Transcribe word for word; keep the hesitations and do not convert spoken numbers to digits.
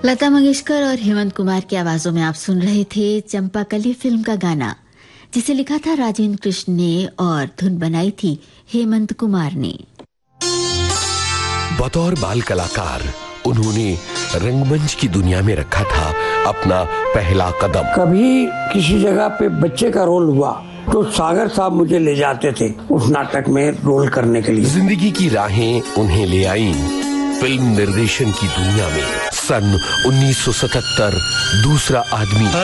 लता मंगेशकर और हेमंत कुमार की आवाजों में आप सुन रहे थे चंपाकली फिल्म का गाना, जिसे लिखा था राजेंद्र कृष्ण ने और धुन बनाई थी हेमंत कुमार ने। बतौर बाल कलाकार उन्होंने रंगमंच की दुनिया में रखा था अपना पहला कदम। कभी किसी जगह पे बच्चे का रोल हुआ तो सागर साहब मुझे ले जाते थे उस नाटक में रोल करने के लिए। जिंदगी की राहें उन्हें ले आई फिल्म निर्देशन की दुनिया में। सन उन्नीस सौ सतहत्तर दूसरा आदमी